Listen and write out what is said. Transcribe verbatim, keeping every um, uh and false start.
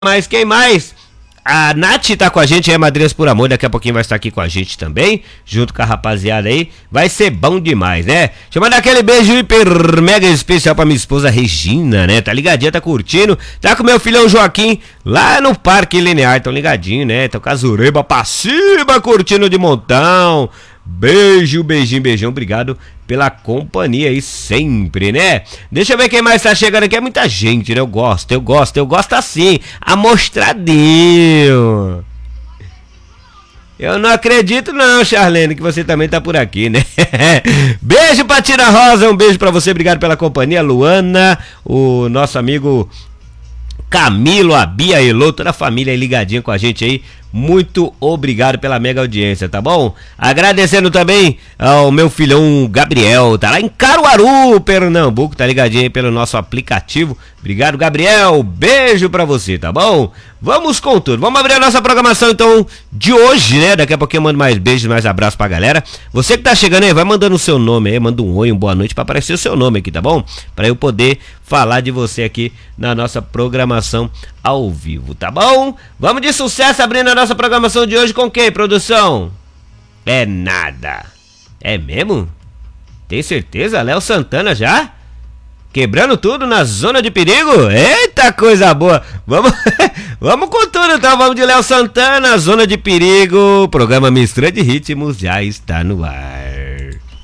Mas quem mais? A Nath tá com a gente, é Madrinhas por Amor, daqui a pouquinho vai estar aqui com a gente também, junto com a rapaziada aí, vai ser bom demais, né? Deixa eu mandar aquele beijo hiper mega especial pra minha esposa Regina, né? Tá ligadinha, tá curtindo, tá com meu filhão Joaquim lá no Parque Linear, tão ligadinho, né? Tão com a Zureba pra cima, curtindo de montão. Beijo, beijinho, beijão, obrigado pela companhia aí sempre, né? Deixa eu ver quem mais tá chegando aqui, é muita gente, né? Eu gosto, eu gosto, eu gosto assim, amostradinho. Eu não acredito não, Charlene, que você também tá por aqui, né? Beijo pra Tina Rosa, um beijo pra você, obrigado pela companhia, Luana, o nosso amigo Camilo, a Bia, a Elô, toda a família aí ligadinha com a gente aí. Muito obrigado pela mega audiência, tá bom? Agradecendo também ao meu filhão Gabriel, tá lá em Caruaru, Pernambuco, tá ligadinho aí pelo nosso aplicativo. Obrigado, Gabriel, beijo pra você, tá bom? Vamos com tudo, vamos abrir a nossa programação então de hoje, né? Daqui a pouquinho eu mando mais beijos, mais abraços pra galera. Você que tá chegando aí, vai mandando o seu nome aí, manda um oi, um boa noite pra aparecer o seu nome aqui, tá bom? Pra eu poder falar de você aqui na nossa programação ao vivo, tá bom? Vamos de sucesso abrindo a nossa programação de hoje com quem, produção? É nada. É mesmo? Tem certeza? Léo Santana já? Quebrando tudo na zona de perigo? Eita coisa boa! Vamos, vamos com tudo, então. Vamos de Léo Santana, zona de perigo. O programa Mistura de Ritmos já está no ar.